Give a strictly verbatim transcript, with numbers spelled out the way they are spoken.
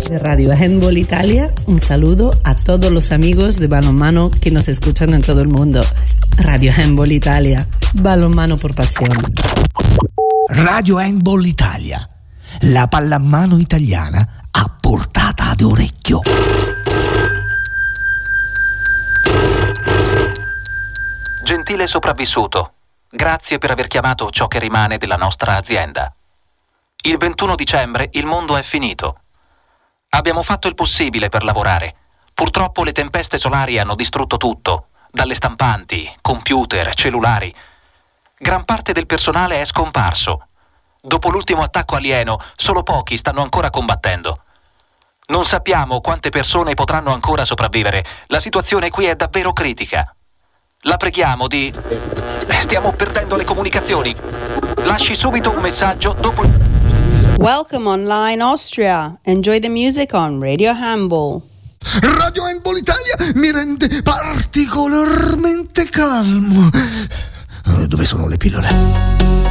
De Radio Handball Italia, un saludo a todos los amigos de balonmano que nos escuchan en todo el mundo. Radio Handball Italia, balonmano por pasión. Radio Handball Italia, la pallamano italiana a portata d'orecchio. Gentile sopravvissuto, grazie per aver chiamato ciò che rimane della nostra azienda. Il ventuno dicembre il mondo è finito. Abbiamo fatto il possibile per lavorare. Purtroppo le tempeste solari hanno distrutto tutto, dalle stampanti, computer, cellulari. Gran parte del personale è scomparso. Dopo l'ultimo attacco alieno, solo pochi stanno ancora combattendo. Non sappiamo quante persone potranno ancora sopravvivere. La situazione qui è davvero critica. La preghiamo di... Stiamo perdendo le comunicazioni. Lasci subito un messaggio dopo... Welcome online Austria. Enjoy the music on Radio Handball. Radio Handball Italia mi rende particolarmente calmo. Dove sono le pillole?